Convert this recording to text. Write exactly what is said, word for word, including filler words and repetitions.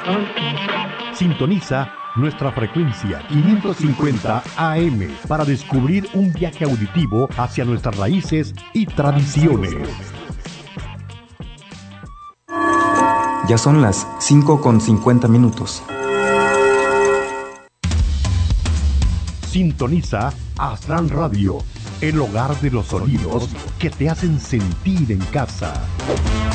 Sintoniza nuestra frecuencia quinientos cincuenta A M para descubrir un viaje auditivo hacia nuestras raíces y tradiciones. Ya son las cinco con cincuenta minutos. Sintoniza Aztlán Radio, el hogar de los sonidos que te hacen sentir en casa.